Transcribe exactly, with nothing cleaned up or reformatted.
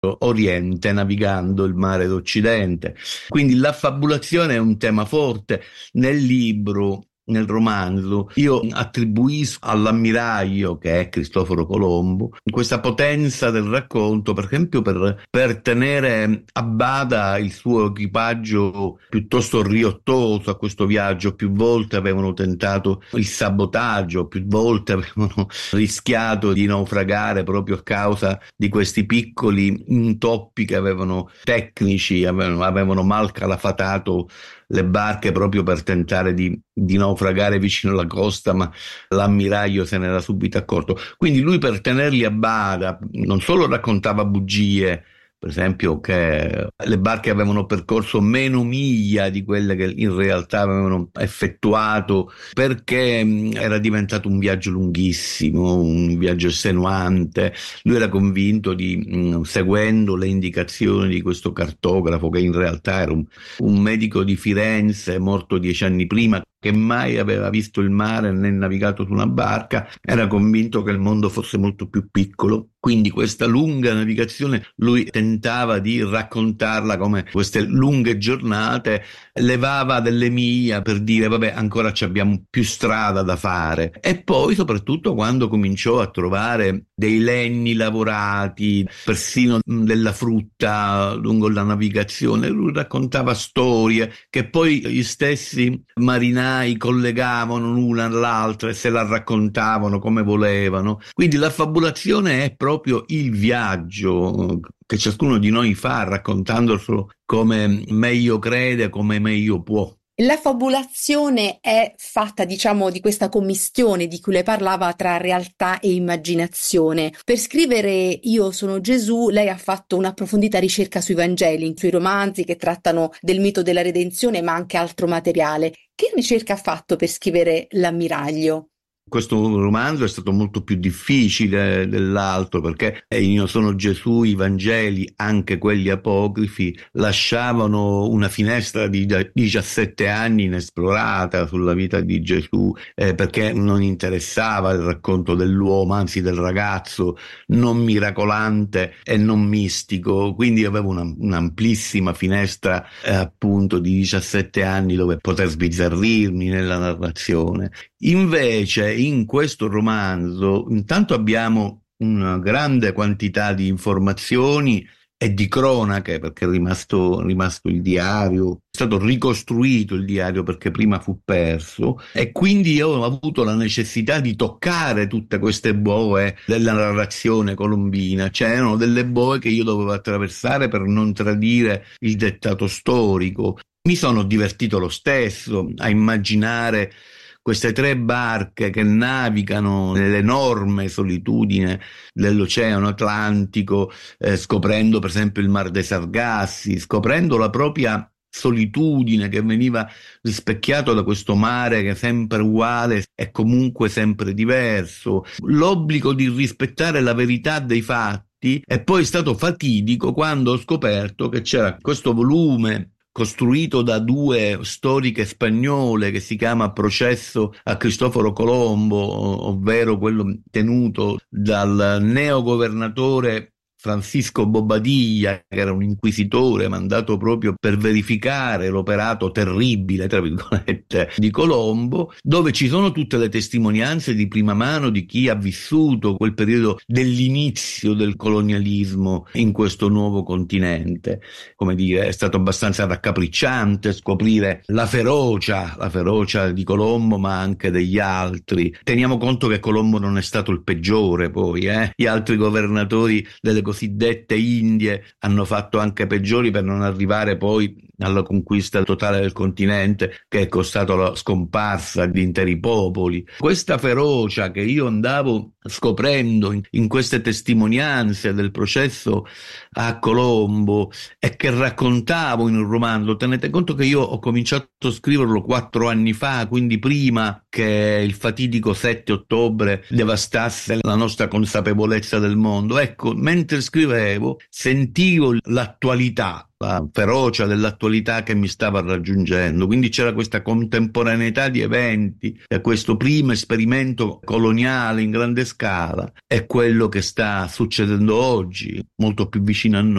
Oriente navigando il mare d'Occidente. Quindi l'affabulazione è un tema forte nel libro. Nel romanzo io attribuisco all'ammiraglio, che è Cristoforo Colombo, questa potenza del racconto, per esempio per, per tenere a bada il suo equipaggio piuttosto riottoso a questo viaggio. Più volte avevano tentato il sabotaggio, più volte avevano rischiato di naufragare proprio a causa di questi piccoli intoppi che avevano tecnici, avevano, avevano mal calafatato le barche proprio per tentare di, di naufragare vicino alla costa, ma l'ammiraglio se n'era subito accorto. Quindi lui, per tenerli a bada, non solo raccontava bugie, per esempio che le barche avevano percorso meno miglia di quelle che in realtà avevano effettuato, perché mh, era diventato un viaggio lunghissimo, un viaggio estenuante. Lui era convinto di, mh, seguendo le indicazioni di questo cartografo, che in realtà era un, un medico di Firenze, morto dieci anni prima, che mai aveva visto il mare né navigato su una barca, era convinto che il mondo fosse molto più piccolo. Quindi questa lunga navigazione lui tentava di raccontarla come queste lunghe giornate, levava delle miglia per dire vabbè, ancora ci abbiamo più strada da fare. E poi soprattutto quando cominciò a trovare dei legni lavorati, persino della frutta lungo la navigazione, lui raccontava storie che poi gli stessi marinai collegavano l'una all'altra e se la raccontavano come volevano. Quindi la fabulazione è proprio il viaggio che ciascuno di noi fa, raccontandolo come meglio crede, come meglio può. La fabulazione è fatta, diciamo, di questa commistione di cui lei parlava tra realtà e immaginazione. Per scrivere Io sono Gesù, lei ha fatto un'approfondita ricerca sui Vangeli, sui romanzi che trattano del mito della redenzione, ma anche altro materiale. Che ricerca ha fatto per scrivere L'ammiraglio? Questo romanzo è stato molto più difficile dell'altro, perché Io sono Gesù, i Vangeli, anche quelli apocrifi, lasciavano una finestra di diciassette anni inesplorata sulla vita di Gesù, eh, perché non interessava il racconto dell'uomo, anzi del ragazzo non miracolante e non mistico. Quindi avevo una, un'amplissima finestra, eh, appunto di diciassette anni, dove poter sbizzarrirmi nella narrazione. Invece in questo romanzo intanto abbiamo una grande quantità di informazioni e di cronache, perché è rimasto, rimasto il diario, è stato ricostruito il diario perché prima fu perso, e quindi io ho avuto la necessità di toccare tutte queste boe della narrazione colombina. C'erano delle boe che io dovevo attraversare per non tradire il dettato storico. Mi sono divertito lo stesso a immaginare queste tre barche che navigano nell'enorme solitudine dell'Oceano Atlantico, eh, scoprendo per esempio il Mar dei Sargassi, scoprendo la propria solitudine che veniva rispecchiato da questo mare che è sempre uguale e comunque sempre diverso, l'obbligo di rispettare la verità dei fatti. E poi è stato fatidico quando ho scoperto che c'era questo volume costruito da due storiche spagnole che si chiama Processo a Cristoforo Colombo, ovvero quello tenuto dal neogovernatore Francisco Bobadilla, che era un inquisitore mandato proprio per verificare l'operato terribile, tra virgolette, di Colombo, dove ci sono tutte le testimonianze di prima mano di chi ha vissuto quel periodo dell'inizio del colonialismo in questo nuovo continente. Come dire, è stato abbastanza raccapricciante scoprire la ferocia, la ferocia di Colombo, ma anche degli altri. Teniamo conto che Colombo non è stato il peggiore, poi, eh? Gli altri governatori delle cosiddette Indie hanno fatto anche peggiori per non arrivare poi alla conquista totale del continente, che è costato la scomparsa di interi popoli. Questa ferocia che io andavo scoprendo in, in queste testimonianze del processo a Colombo e che raccontavo in un romanzo. Tenete conto che io ho cominciato a scriverlo quattro anni fa, quindi prima che il fatidico sette ottobre devastasse la nostra consapevolezza del mondo. Ecco, mentre scrivevo sentivo l'attualità, la ferocia dell'attualità che mi stava raggiungendo. Quindi c'era questa contemporaneità di eventi, e questo primo esperimento coloniale in grande scala è quello che sta succedendo oggi, molto più vicino a noi.